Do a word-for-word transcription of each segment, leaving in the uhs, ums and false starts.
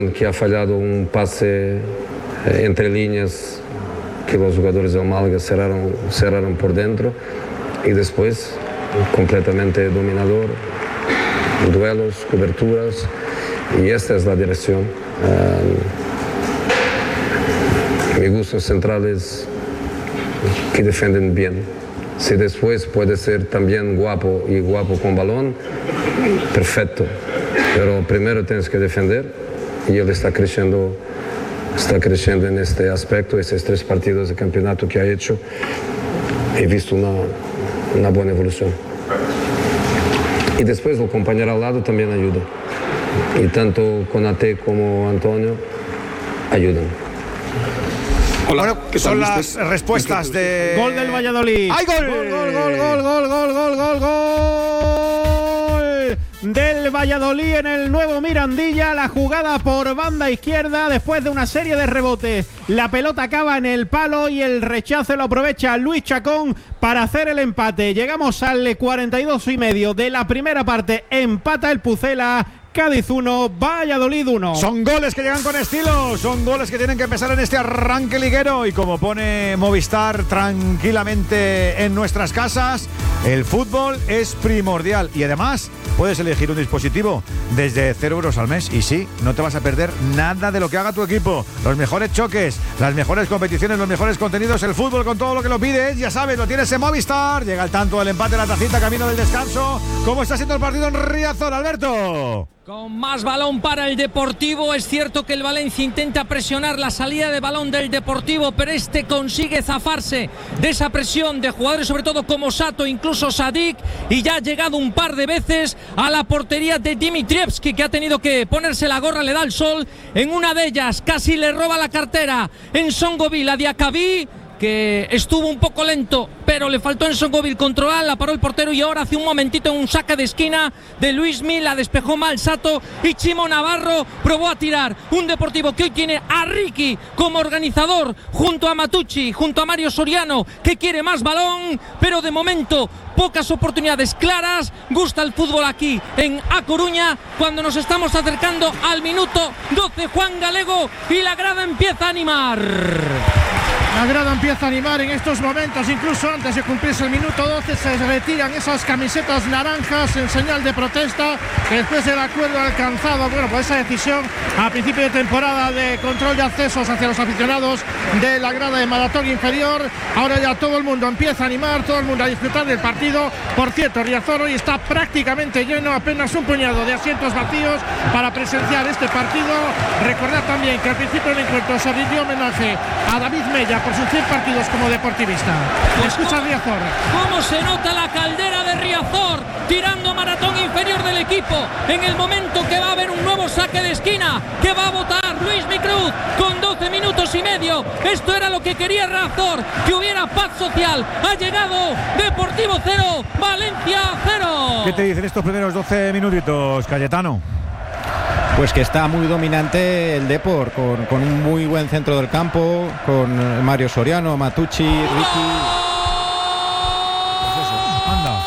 que ha fallado un pase eh, entre líneas que los jugadores del Málaga cerraron, cerraron por dentro, y después completamente dominador, duelos, coberturas, y esta es la dirección. Uh, mi gusto centrales que defienden bien. Si después puede ser también guapo y guapo con balón, perfecto, pero primero tienes que defender, y él está creciendo, está creciendo en este aspecto. Esos tres partidos de campeonato que ha hecho, he visto una, una buena evolución. Y después el compañero al lado también ayuda, y tanto Konaté como Antonio ayudan. Hola, bueno, ¿qué son tal, las mister? respuestas de... Gol del Valladolid. ¡Ay, gol! Gol, gol, gol, gol, gol, gol, gol, gol, gol del Valladolid en el nuevo Mirandilla. La jugada por banda izquierda después de una serie de rebotes. La pelota acaba en el palo y el rechazo lo aprovecha Luis Chacón para hacer el empate. Llegamos al cuarenta y dos y medio de la primera parte. Empata el Pucela. Cádiz uno, Valladolid uno. Son goles que llegan con estilo, son goles que tienen que empezar en este arranque liguero, y como pone Movistar tranquilamente en nuestras casas, el fútbol es primordial, y además puedes elegir un dispositivo desde cero euros al mes, y sí, no te vas a perder nada de lo que haga tu equipo. Los mejores choques, las mejores competiciones, los mejores contenidos, el fútbol con todo lo que lo pides, ya sabes, lo tienes en Movistar. Llega el tanto del empate, la tacita, camino del descanso. ¿Cómo está siendo el partido en Riazor, Alberto? Con más balón para el Deportivo. Es cierto que el Valencia intenta presionar la salida de balón del Deportivo, pero este consigue zafarse de esa presión de jugadores sobre todo como Sato, incluso Sadik, y ya ha llegado un par de veces a la portería de Dimitrievski, que ha tenido que ponerse la gorra, le da el sol. En una de ellas casi le roba la cartera en Songovil a Diacabí, que estuvo un poco lento, pero le faltó en Songovil controlar, la paró el portero, y ahora hace un momentito un saque de esquina de Luismi, la despejó mal Sato, y Chimo Navarro probó a tirar. Un Deportivo que hoy tiene a Ricky como organizador, junto a Matucci, junto a Mario Soriano, que quiere más balón, pero de momento pocas oportunidades claras. Gusta el fútbol aquí en A Coruña, cuando nos estamos acercando al minuto doce, Juan Galego, y la grada empieza a animar. La grada empieza a animar en estos momentos, incluso antes de cumplirse el minuto doce, se retiran esas camisetas naranjas en señal de protesta, que después del acuerdo alcanzado, bueno, por esa decisión a principio de temporada de control de accesos hacia los aficionados de la grada de maratón inferior, ahora ya todo el mundo empieza a animar, todo el mundo a disfrutar del partido. Por cierto, Riazor hoy está prácticamente lleno, apenas un puñado de asientos vacíos para presenciar este partido. Recordad también que al principio del encuentro se rindió homenaje a David Mella por sus cien partidos como deportivista. Pues Escucha cómo, Riazor. Cómo se nota la caldera de Riazor, tirando maratón inferior del equipo, en el momento que va a haber un nuevo saque de esquina, que va a votar Luis Micruz con doce minutos y medio. Esto era lo que quería Riazor, que hubiera paz social. Ha llegado Deportivo cero, Valencia cero. ¿Qué te dicen estos primeros doce minutitos, Cayetano? Pues que está muy dominante el Depor, con, con un muy buen centro del campo, con Mario Soriano, Matucci, Ricky. Pues eso, anda.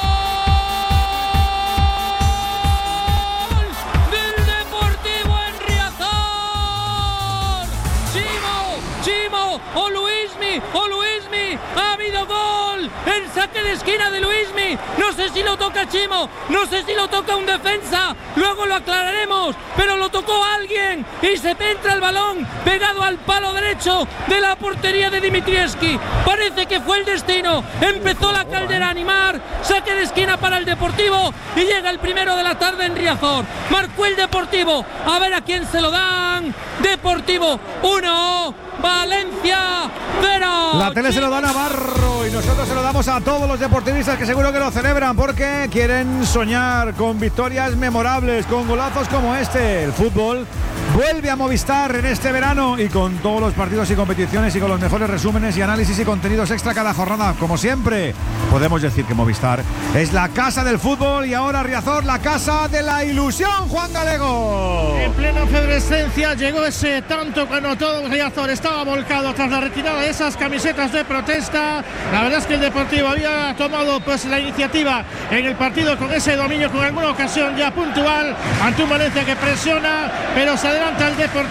Del Deportivo en Riazor. Chimo, Chimo, o Luismi, o Luismi, ha habido gol. El saque de esquina de Luismi. No sé si lo toca Chimo, no sé si lo toca un defensa, luego lo aclararemos, pero lo tocó alguien y se entra el balón pegado al palo derecho de la portería de Dimitrievski. Parece que fue el destino. Empezó la caldera a animar, saque de esquina para el Deportivo, y llega el primero de la tarde en Riazor. Marcó el Deportivo, a ver a quién se lo dan. Deportivo uno, Valencia cero. La tele se lo da a Navarro, y nosotros se lo damos a todos los deportivistas, que seguro que lo celebran porque quieren soñar con victorias memorables, con golazos como este. El fútbol vuelve a Movistar en este verano, y con todos los partidos y competiciones, y con los mejores resúmenes y análisis y contenidos extra cada jornada. Como siempre, podemos decir que Movistar es la casa del fútbol, y ahora Riazor, la casa de la ilusión. Juan Galego. En plena efervescencia llegó ese tanto cuando todo Riazor estaba volcado tras la retirada de esas camisetas de protesta. La verdad es que el Deportivo había tomado pues la iniciativa en el partido con ese dominio, con alguna ocasión ya puntual ante un Valencia que presiona, pero se adelanta el Deportivo.